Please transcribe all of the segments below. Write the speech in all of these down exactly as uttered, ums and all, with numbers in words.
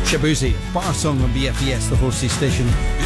Shabuzi, Bar Song on B F B S, the Horsey station.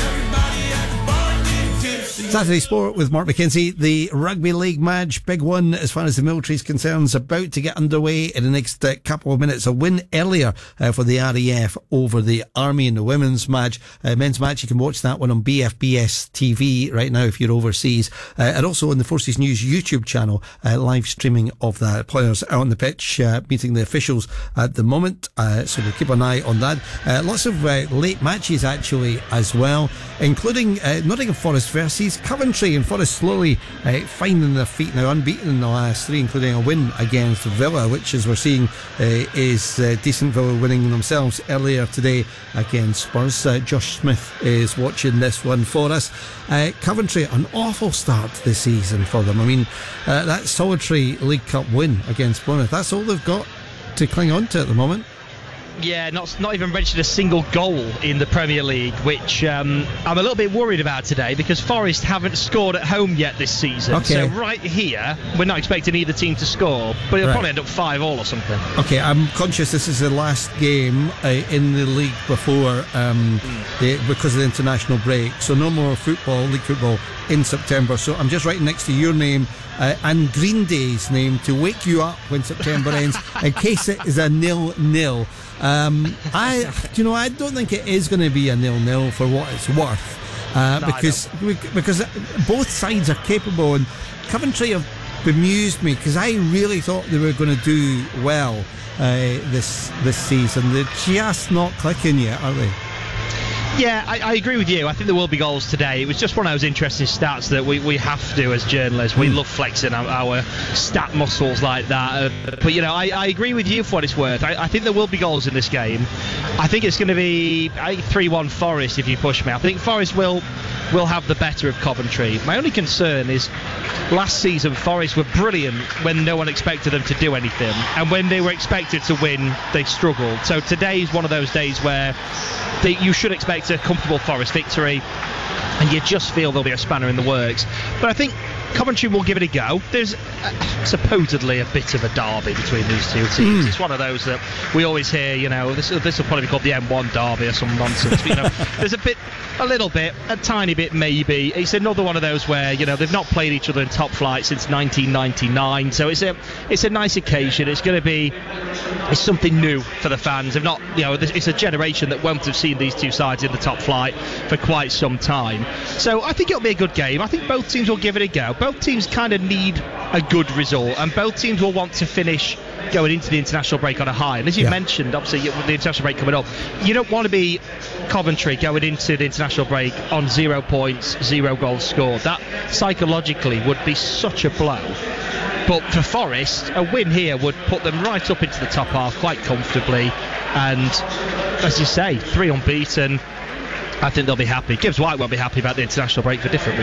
Saturday Sport with Mark McKenzie. The Rugby League match, big one as far as the military is concerned, is about to get underway in the next uh, couple of minutes. A win earlier uh, for the R A F over the Army in the women's match. Uh, men's match, you can watch that one on B F B S T V right now if you're overseas. Uh, and also on the Forces News YouTube channel, uh, live streaming of the players out on the pitch, uh, meeting the officials at the moment. Uh, so we'll keep an eye on that. Uh, lots of uh, late matches actually as well, including uh, Nottingham Forest versus Coventry, and Forest slowly uh, finding their feet now, unbeaten in the last three, including a win against Villa, which, as we're seeing, uh, is uh, decent. Villa winning themselves earlier today against Spurs. Uh, Josh Smith is watching this one for us. Uh, Coventry, an awful start this season for them. I mean, uh, that solitary League Cup win against Bournemouth, that's all they've got to cling on to at the moment. Yeah, not not even registered a single goal in the Premier League, which um, I'm a little bit worried about today because Forest haven't scored at home yet this season. Okay. So right here, we're not expecting either team to score, but it'll right. probably end up five all or something. Okay, I'm conscious this is the last game uh, in the league before um, mm. the, because of the international break. So no more football, league football in September. So I'm just writing next to your name uh, and Green Day's name to wake you up when September ends, in case it is a nil-nil. Um, I, you know, I don't think it is going to be a nil-nil for what it's worth, uh, no, because because both sides are capable, and Coventry have bemused me because I really thought they were going to do well uh, this this season. They're just not clicking yet, are they? Yeah, I, I agree with you. I think there will be goals today. It was just one of those interesting stats that we, we have to as journalists. We mm. love flexing our, our stat muscles like that. Uh, but, you know, I, I agree with you for what it's worth. I, I think there will be goals in this game. I think it's going to be three one Forest if you push me. I think Forest will will have the better of Coventry. My only concern is last season Forest were brilliant when no one expected them to do anything. And when they were expected to win, they struggled. So today is one of those days where they, you should expect a comfortable Forest victory, and you just feel there'll be a spanner in the works. But I think Coventry will give it a go. There's uh, supposedly a bit of a derby between these two teams. Mm. It's one of those that we always hear, you know, this, this will probably be called the M one derby or some nonsense. But, you know, there's a bit, a little bit, a tiny bit maybe. It's another one of those where, you know, they've not played each other in top flight since nineteen ninety-nine. So it's a it's a nice occasion. It's going to be it's something new for the fans. They've not, you know, it's a generation that won't have seen these two sides in the top flight for quite some time. So I think it'll be a good game. I think both teams will give it a go. Both teams kind of need a good result, and both teams will want to finish going into the international break on a high. And as you yeah. mentioned, obviously with the international break coming up, you don't want to be Coventry going into the international break on zero points, zero goals scored. That psychologically would be such a blow. But for Forest, a win here would put them right up into the top half quite comfortably, and as you say, three unbeaten. I think they'll be happy. Gibbs White won't be happy about the international break for different reasons.